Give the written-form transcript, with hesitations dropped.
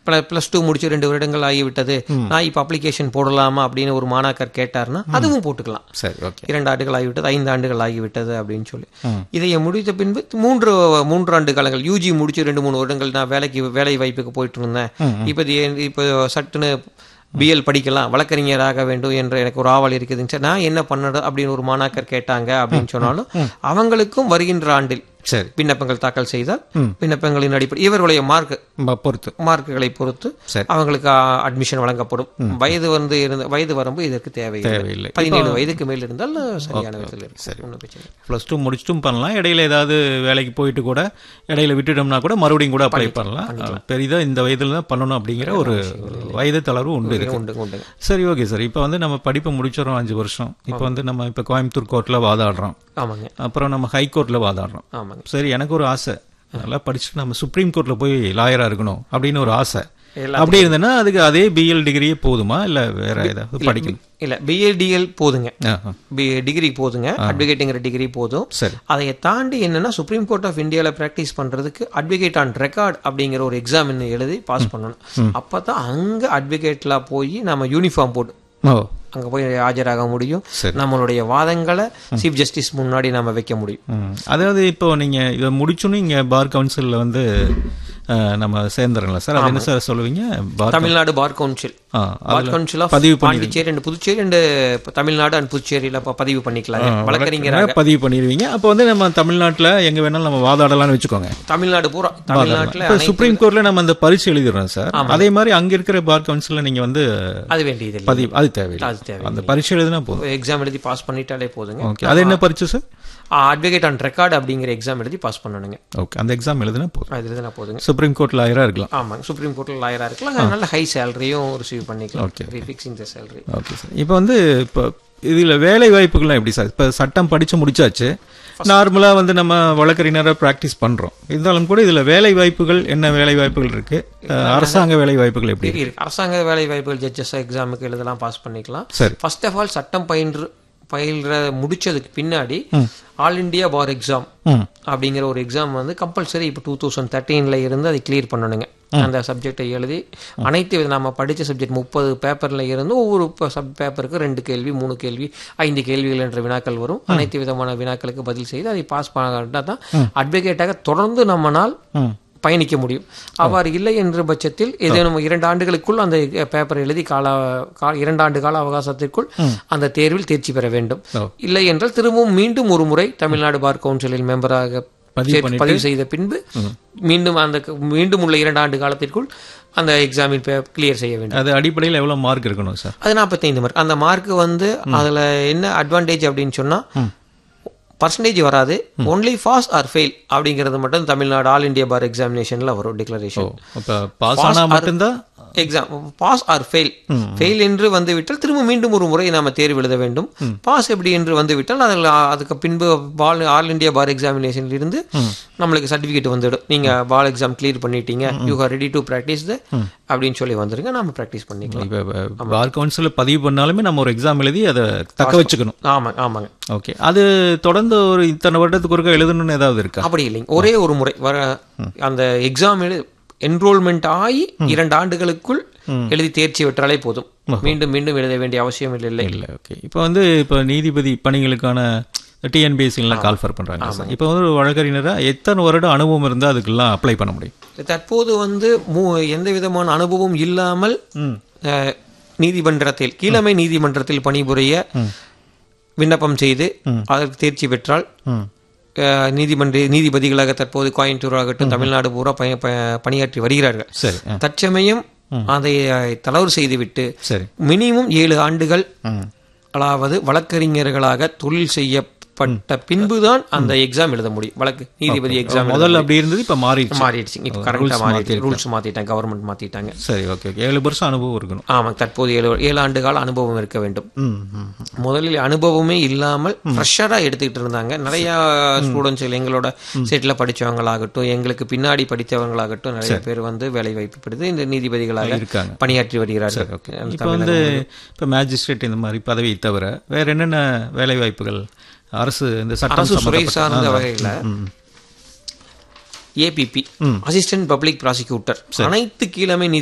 +2 முடிச்சு 2 வருடங்கள் ஆகிவிட்டது, நான் இப்போ அப்ளிகேஷன் போடலாமா அப்படின்னு ஒரு மாணாக்கர் கேட்டார்னா அதுவும் போட்டுக்கலாம். 2 ஆண்டுகள் ஆகிவிட்டது, 5 ஆண்டுகள் ஆகிவிட்டது அப்படின்னு சொல்லி இதை முடித்த பின்பு 3 ஆண்டு காலங்கள் யூஜி முடிச்சு 2-3 வருடங்கள் நான் வேலை வாய்ப்புக்கு போயிட்டு இருந்தேன், இப்போ சட்டுன்னு பிஎல் படிக்கலாம், வழக்கறிஞராக வேண்டும் என்ற எனக்கு ஒரு ஆவல் இருக்குதுன்னு சார், நான் என்ன பண்ணது அப்படின்னு ஒரு மாணாக்கர் கேட்டாங்க அப்படின்னு சொன்னாலும் அவங்களுக்கும் வருகின்ற ஆண்டில் விண்ணப்பங்கள் தாக்கல் செய்தால் விண்ணப்பங்களின் அடிப்படை இவர்களுடைய மார்க்குகளை பொறுத்து அவங்களுக்கு அட்மிஷன் வழங்கப்படும். வயது வரம்பு இதற்கு தேவையில்லை. 17 வயதுக்கு மேல் இருந்தால் சரியான விதத்தில் இருக்கு. +2 முடிச்சுட்டும் பண்ணலாம், இடையில ஏதாவது வேலைக்கு போயிட்டு கூட இடையில விட்டுட்டோம்னா கூட மறுபடியும் கூட அப்ளை பண்ணலாம். பெரிதா இந்த வயதுல தான் பண்ணணும் அப்படிங்கிற ஒரு வயது தளர்வு உண்டு. சரி, ஓகே சார். இப்போ நம்ம படிப்பை முடிச்சிடறோம் 5 வருஷம். இப்போ நம்ம இப்போ கோயம்புத்தூர் கோர்ட்ல வாதாடுறோம், அப்புறம் நம்ம ஹைகோர்ட்ல வாதாடுறோம். சரி, எனக்கு ஒரு ஆசை, நல்லா படிச்சுட்டு நம்ம சுப்ரீம் கோர்ட்ல போய் லாயரா இருக்கணும் அப்படின்னு ஒரு ஆசை. அப்படி இருந்தேன்னா அதுக்கு அதே பிஎல் டிகிரியே போதுமா, இல்ல வேற ஏதாவது படிக்கணும்? இல்ல, பிஎல்டிஎல் போதுங்க, டிகிரி போதுங்க, அட்வொகேட்டுங்கிற டிகிரி போதும். அதை தாண்டி என்னன்னா சுப்ரீம் கோர்ட் ஆஃப் இந்தியால பிராக்டிஸ் பண்றதுக்கு அட்வொகேட் ஆன் ரெக்கார்ட் அப்படிங்கிற ஒரு எக்ஸாம் எழுதி பாஸ் பண்ணணும். அப்பதான் அங்க அட்வொகேட்ல போய் நம்ம யூனிஃபார்ம் போட்டு அங்க போய் ஆஜராக முடியும், நம்மளுடைய வாதங்களை சீஃப் ஜஸ்டிஸ் முன்னாடி நாம வைக்க முடியும். அதாவது இப்போ நீங்க இதை முடிச்சுன்னு இங்க பார் கவுன்சில்ல நம்ம சேர்ந்துறோம்ல சார், அது என்ன சார் சொல்லுவீங்க? தமிழ்நாடு பார் கவுன்சில் பதிவு Pondicherry and Puducherry and Tamil Nadu and புதுச்சேரியில பதிவு பண்ணிக்கலாம், வழக்கறிஞராக பதிவு பண்ணிடுவீங்க. அப்போ நம்ம தமிழ்நாட்டுல எங்க வேணாலும் நம்ம வாதாடலாம்னு வச்சுக்கோங்க. தமிழ்நாடு பூரா, தமிழ்நாட்டுல சுப்ரீம் கோர்ட்ல நம்ம அந்த பரிசு எழுதிடுறோம் சார். அதே மாதிரி அங்க இருக்கிற பார் கவுன்சில்ல நீங்க அது வேண்டியது பதிவு, அது தேவையில்லை, அந்த பரிசு எழுதினா போதும், எக்ஸாம் எழுதி பாஸ் பண்ணிட்டாலே போதுங்க. அது என்ன பரிசு சார்? அட்வொகேட் ஆன் ரெக்கார்ட் அப்படிங்கிற எக்ஸாம் எழுதி பாஸ் பண்ணணுங்க. ஓகே, அந்த எக்ஸாம் எழுதினா போதுங்க. சுப்ரீம் கோர்ட் லாயரா இருக்கலாம். ஆமாங்க, சுப்ரீம் கோர்ட்ல லாயரா இருக்கலாம், நல்ல ஹை சேலரியும் ரிசீவ் பண்ணிக்கலாம். ஃபிக்ஸிங் தி சேலரி. Okay sir. இப்போ இப்போ இதுல வேலை வாய்ப்புகள்லாம் எப்படி சார்? இப்போ சட்டம் படிச்சு முடிச்சாச்சு, நார்மலா நம்ம வழக்கறிஞராக பிராக்டிஸ் பண்றோம், இருந்தாலும் கூட இதுல வேலை வாய்ப்புகள் என்ன வேலை வாய்ப்புகள் இருக்கு? அரசாங்க வேலை வாய்ப்புகள் எப்படி இருக்கு? அரசாங்க வேலை வாய்ப்புகள் ஜட்ஜஸ் எக்ஸாமுக்கு எழுதலாம், பாஸ் பண்ணிக்கலாம். ஃபர்ஸ்ட் ஆஃப் ஆல் சட்டம் பயில்ற முடிச்சதுக்கு பின்னாடி ஆல் இண்டியா பார் எக்ஸாம் அப்படிங்கிற ஒரு எக்ஸாம் கம்பல்சரி இப்போ 2013 இருந்து அதை கிளியர் பண்ணணுங்க. அந்த சப்ஜெக்டை எழுதி அனைத்து நம்ம படித்த சப்ஜெக்ட் 30 பேப்பர்ல இருந்து ஒவ்வொரு பேப்பருக்கு 2 கேள்வி 3 கேள்வி 5 கேள்விகள் என்ற வினாக்கள் வரும். அனைத்து விதமான வினாக்களுக்கு பதில் செய்து அதை பாஸ் பண்ணா தான் அட்வொகேட்டாக தொடர்ந்து நம்மனால் பயணிக்க முடியும். அவ்வாறு இல்லை என்ற பட்சத்தில் ஏதேனும் 2 ஆண்டுகளுக்குள் அந்த பேப்பர் எழுதி 2 ஆண்டு கால அவகாசத்திற்குள் அந்த தேர்வில் தேர்ச்சி பெற வேண்டும். இல்லை என்றால் திரும்பவும் மீண்டும் ஒரு முறை தமிழ்நாடு பார் கவுன்சிலில் மெம்பராக பதிவு செய்த பின்பு மீண்டும் உள்ள 2 ஆண்டு காலத்திற்குள் அந்த எக்ஸாமில் கிளியர் செய்ய வேண்டும். அது அடிப்படையில் எவ்வளவு மார்க் இருக்கணும் சார்? அது 45 மார்க். அந்த மார்க் அதுல என்ன அட்வான்டேஜ் அப்படின்னு சொன்னா பர்சன்டேஜ் வராது, ஒன்லி பாஸ் ஆர் ஃபெயில் அப்படிங்கிறது மட்டும் தமிழ்நாடு ஆல் இண்டியா பார் எக்ஸாமினேஷன்ல வரும் declaration. Exam pass R fail என்று வந்துவிட்டால் திரும்ப மீண்டும் ஒரு முறை நாம தேர்வு எழுத வேண்டும். பாஸ் எப்படி என்று வந்துவிட்டால் அதில் அதுக்கு பின்பு ஆல் இண்டியா பார் எக்ஸாமினேஷன்ல இருந்து நம்மளுக்கு சர்டிபிகேட் வந்துடும், நீங்க பால் எக்ஸாம் கிளியர் பண்ணிட்டீங்க, you are ready to practise அப்படின்னு சொல்லி வந்துருங்க, நாம பிராக்டிஸ் பண்ணிக்கலாம். பார் கவுன்சில் பதிவு பண்ணாலுமே நம்ம ஒரு எக்ஸாம் எழுதி அதை தக்க வச்சுக்கணும். ஆமாங்க. ஓகே, அது தொடர்ந்து ஒரு இத்தனை வருடத்துக்கு ஒருக்கா எழுதணும்னு ஏதாவது இருக்கா? அப்படி இல்லைங்க, ஒரே ஒரு முறை அந்த எக்ஸாம் என்ரோல்மெண்ட் ஆகி 2 ஆண்டுகளுக்குள் எழுதி தேர்ச்சி பெற்றாலே போதும், மீண்டும் எழுத வேண்டிய அவசியம் இல்லை. ஓகே, இப்போ நீதிபதி பணிகளுக்கான டிஎன்பிஎஸ்சிலாம் கால்ஃபர் பண்றாங்க. இப்போ ஒரு வழக்கறிஞரா எத்தனை வருடம் அனுபவம் இருந்தா அதுக்கெல்லாம் அப்ளை பண்ண முடியும்? தற்போது எந்த விதமான அனுபவம் இல்லாமல் நீதிமன்றத்தில் கீழமை நீதிமன்றத்தில் பணிபுரிய விண்ணப்பம் செய்து அதற்கு தேர்ச்சி பெற்றால் நீதிபதிகளாக தற்போது கோயம்புத்தூர் ஆகட்டும் தமிழ்நாடு பூரா பணியாற்றி வருகிறார்கள். தற்சமயம் அதை தளர்வு செய்துவிட்டு மினிமம் 7 ஆண்டுகள் அதாவது வழக்கறிஞர்களாக தொழில் செய்யப்பட்ட பின்புதான் அந்த எக்ஸாம் எழுத முடியும். வழக்கு நீதிபதி எக்ஸாம் முதல்ல அப்படி இருந்தது, இப்ப மாறிடுச்சு. இப்ப கரெக்டா மாறிடுச்சு, ரூல்ஸ் மாத்திட்டாங்க, கவர்மெண்ட் மாத்திட்டாங்க. சரி, ஓகே. 7 வருஷம் அனுபவம் இருக்கணும். ஆமா, தற்போது 7 ஆண்டு கால அனுபவம் இருக்க வேண்டும். முதலில் அனுபவமே இல்லாமல் ஃப்ரெஷரா எடுத்துக்கிட்டு இருந்தாங்க. நிறைய ஸ்டூடெண்ட்ஸ் எங்களோட செட்ல படிச்சவங்களாகட்டும் எங்களுக்கு பின்னாடி படித்தவங்களாகட்டும் நிறைய பேர் வேலை வாய்ப்பு பெற்று இந்த நீதிபதிகளாக பணியாற்றி வருகிறார்கள். இப்ப மேஜிஸ்ட்ரேட் இந்த மாதிரி பதவியை தவிர வேற என்னென்ன வேலை வாய்ப்புகள் அரசு இந்த துறை சார்ந்த வகையில் ஏபிபி அசிஸ்டன்ட் பப்ளிக் ப்ராசிக்யூட்டர் அனைத்து கீழமை